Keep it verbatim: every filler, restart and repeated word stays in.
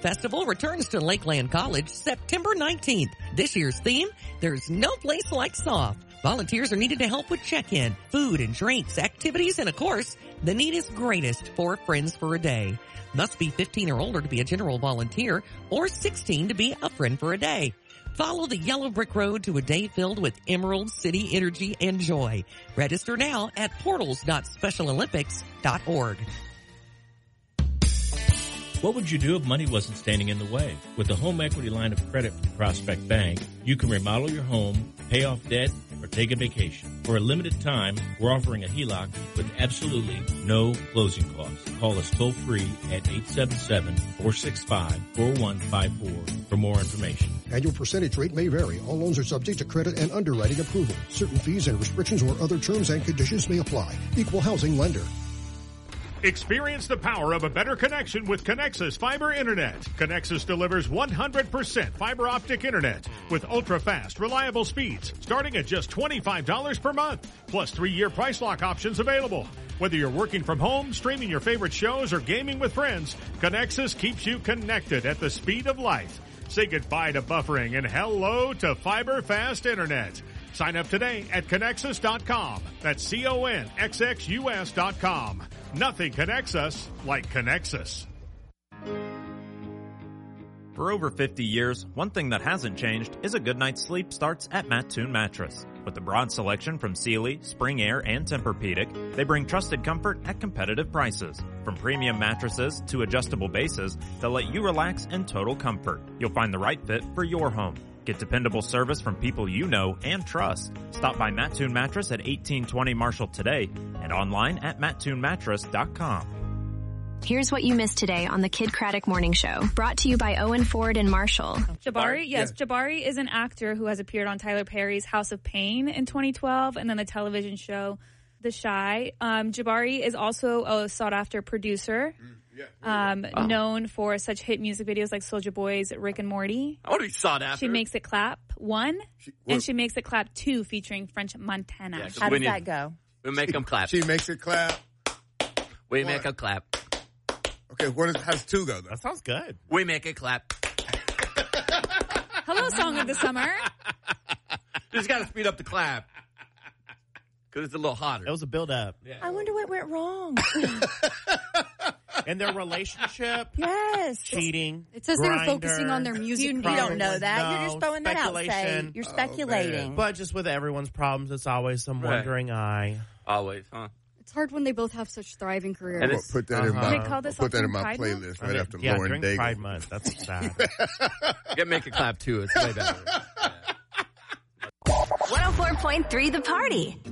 Festival returns to Lakeland College September nineteenth. This year's theme, there's no place like soft. Volunteers are needed to help with check-in, food and drinks, activities, and of course, the need is greatest for Friends for a Day. Must be fifteen or older to be a general volunteer or sixteen to be a friend for a day. Follow the yellow brick road to a day filled with Emerald City energy and joy. Register now at portals dot special olympics dot org. What would you do if money wasn't standing in the way? With the home equity line of credit from Prospect Bank, you can remodel your home, pay off debt, or take a vacation. For a limited time, we're offering a H E L O C with absolutely no closing costs. Call us toll free at eight seven seven, four six five, four one five four for more information. Annual percentage rate may vary. All loans are subject to credit and underwriting approval. Certain fees and restrictions or other terms and conditions may apply. Equal housing lender. Experience the power of a better connection with Connexus Fiber Internet. Connexus delivers one hundred percent fiber optic internet with ultra-fast, reliable speeds starting at just twenty-five dollars per month, plus three-year price lock options available. Whether you're working from home, streaming your favorite shows, or gaming with friends, Connexus keeps you connected at the speed of light. Say goodbye to buffering and hello to fiber fast internet. Sign up today at Connexus dot com. That's C O N X X U S dot com. Nothing connects us like Connexus. For over fifty years, one thing that hasn't changed is a good night's sleep starts at Mattoon Mattress. With a broad selection from Sealy, Spring Air, and Tempur-Pedic, they bring trusted comfort at competitive prices. From premium mattresses to adjustable bases, they'll let you relax in total comfort. You'll find the right fit for your home. Get dependable service from people you know and trust. Stop by Mattoon Mattress at eighteen twenty Marshall today and online at mattoon mattress dot com. Here's what you missed today on the Kid Craddock Morning Show. Brought to you by Owen Ford and Marshall. Jabari, yes, yeah. Jabari is an actor who has appeared on Tyler Perry's House of Pain in twenty twelve and then the television show The Chi. Um, Jabari is also a sought-after producer. Mm. Yeah, um, oh. known for such hit music videos like Soulja Boy's Rick and Morty. I want to be sought after. She Makes It Clap one, she, and She Makes It Clap two, featuring French Montana. Yeah, How does need, that go? We make them clap. She makes it clap. We what? make a clap. Okay, what is, how does two go, though? That sounds good. We make it clap. Hello, song of the summer. Just got to speed up the clap. Because it's a little hotter. It was a build-up. Yeah. I wonder what went wrong. In their relationship? Yes. Cheating. It says grinder, they were focusing on their music. You, you don't know that. No, You're just throwing that out. Say. You're speculating. Oh, but just with everyone's problems, it's always some wandering right. eye. Always, huh? It's hard when they both have such thriving careers. I'm put that uh-huh. in my, call this put that in my Pride playlist Month? right I mean, after yeah, Lauren during Daigle. Pride Month. That's sad. Get Make It Clap, too. It's way better. one oh four point three The Party.